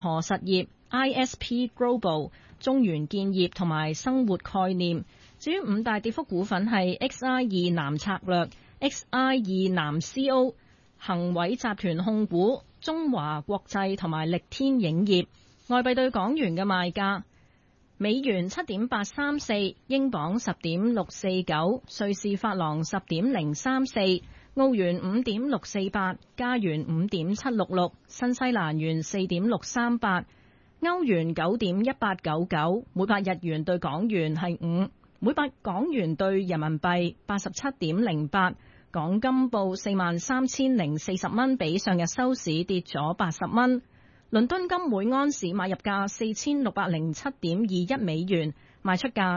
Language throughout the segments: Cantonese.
和實業、ISP Global、中原建業同埋生活概念。至於五大跌幅股份係 XI2 南策略、XI2 南 CO、恒偉集團控股、中華國際同埋力天影業。外幣對港元嘅賣價：美元7.834，英鎊10.649，瑞士法郎10.034，澳元5.648，加元5.766，新西蘭元4.638，歐元9.1899，每百日元對港元係5，每百港元對人民幣87.08。港金報43,040蚊，比上日收市跌咗80蚊。倫敦金每安士買入價4607.21美元，賣出價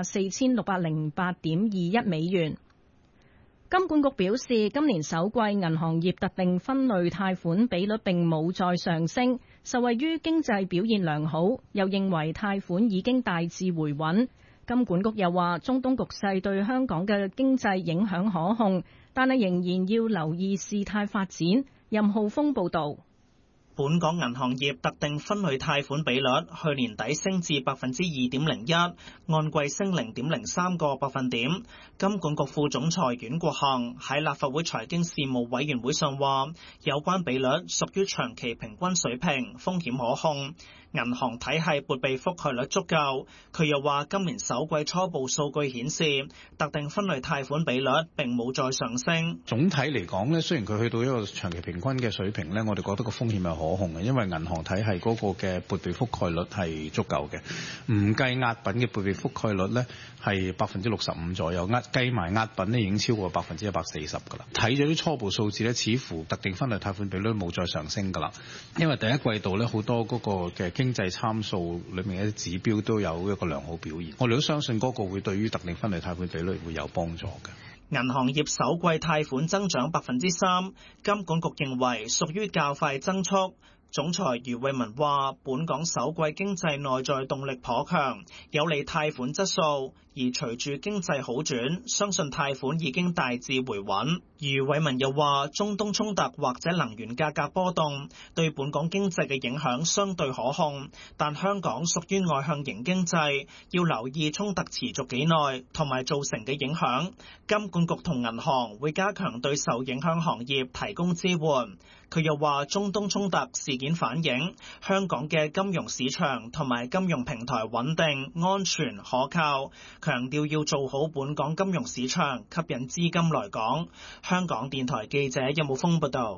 4608.21美元。金管局表示，今年首季銀行業特定分類貸款比率並冇再上升，受惠於經濟表現良好，又認為貸款已經大致回穩。金管局又話，中東局勢對香港嘅經濟影響可控，但係仍然要留意事態發展。任浩峰報導。 本港銀行業特定分類貸款比率去年底升至 2.01%， 按季升 0.03個百分點。金管局副總裁阮國恆喺立法會財經事務委員會上話，有關比率屬於長期平均水平，風險可控。銀行體系撥備覆蓋率足夠。佢又話，今年首季初步數據顯示，特定分類貸款比率並冇再上升。 總體嚟講呢，雖然佢去到一個長期平均嘅水平呢，我哋覺得個風險係可控嘅，因為銀行體系嗰個嘅撥備覆蓋率係足夠嘅，唔計押品嘅撥備覆蓋率呢係65%左右，計埋押品呢已經超過140%㗎啦。睇咗啲初步數字呢，似乎特定分類貸款比率冇再上升㗎啦，因為第一季度呢，好多嗰個嘅經濟參數裏面嘅指標都有一個良好表現，我哋都相信嗰個會對於特定分類貸款比率會有幫助嘅。 銀行業首季貸款增長3%，金管局認為屬於較快增速。總裁余偉文話，本港首季經濟內在動力頗強，有利貸款質素，而隨住經濟好轉，相信貸款已經大致回穩。余偉文又話，中東衝突或者能源價格波動對本港經濟嘅影響相對可控，但香港屬於外向型經濟，要留意衝突持續幾耐同埋造成嘅影響。金管局同銀行會加強對受影響行業提供支援。佢又話，中東衝突事件反映香港嘅金融市場同埋金融平台穩定、安全、可靠，強調要做好本港金融市場，吸引資金來港。香港電台記者任武峰報道。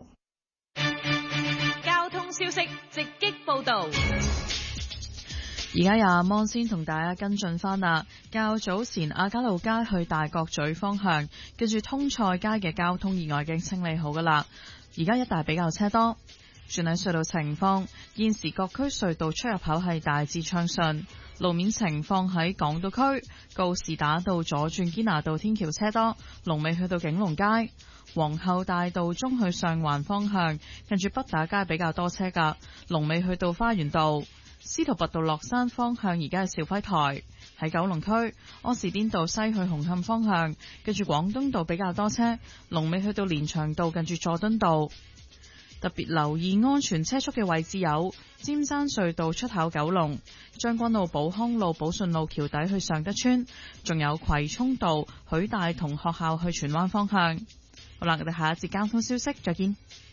交通消息直擊報道。 而家由阿芒先同大家跟進翻啦。較早前亞皆老街去大角咀方向，跟住通菜街嘅交通意外已經清理好噶啦。而家一帶比較車多。轉喺隧道情況，現時各區隧道出入口係大致暢順。路面情況喺港島區，告士打道左轉堅拿道天橋車多，龍尾去到景隆街。皇后大道中去上環方向，近住北打街比較多車噶，龍尾去到花園道。司徒拔道落山方向而家係肇輝台。喺九龍區，柯士甸道西去紅磡方向，近住廣東道比較多車，龍尾去到連翔道近住佐敦道。特別留意安全車速嘅位置有尖山隧道出口九龍、將軍澳寶康路寶順路橋底去尚德村，仲有葵涌道許大同學校去荃灣方向。好啦，我哋下一節交通消息再見。